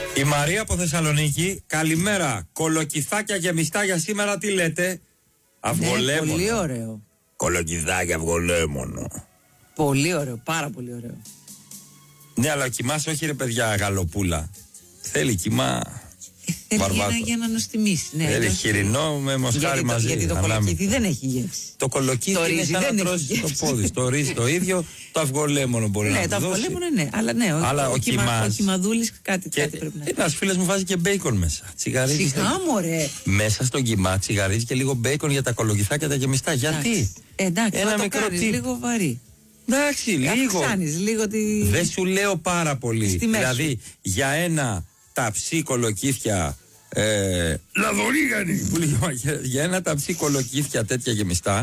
Η Μαρία από Θεσσαλονίκη, καλημέρα. Κολοκυθάκια γεμιστά για σήμερα, τι λέτε? Αυγολέμονο. Ναι, πολύ ωραίο. Κολοκυθάκια αυγολέμονο. Πολύ ωραίο, πάρα πολύ ωραίο. Ναι, αλλά ο κοιμάς όχι ρε παιδιά γαλοπούλα. Θέλει κοιμά. Θέλει για να νοστιμήσει. Ναι, θέλει χοιρινό με μοσχάρι μαζί. Γιατί το κολοκύθι δεν έχει γεύση. Το κολοκύθι είναι σαν να τρώσει το πόδι. Το ρύζι το ίδιο, το αυγολέμονο μπορεί να το δώσει. Ναι, το αυγολέμονο ναι, αλλά ναι, ο κυμαδούλης κάτι πρέπει να είναι. Ένας φίλος μου βάζει και μπέικον μέσα. Τσιγαρίζει. Σιγά μωρέ. Μέσα στον κυμά τσιγαρίζει και λίγο μπέικον για τα κολοκυθάκια τα γεμιστά. Γιατί? Εντάξει, ένα μικρό λίγο βαρύ. Εντάξει, λίγο. Δεν σου λέω πάρα πολύ. Δηλαδή για ένα ταψί κολοκύθια λαδορίγανη που λέει, για ένα ταψί κολοκύθια τέτοια γεμιστά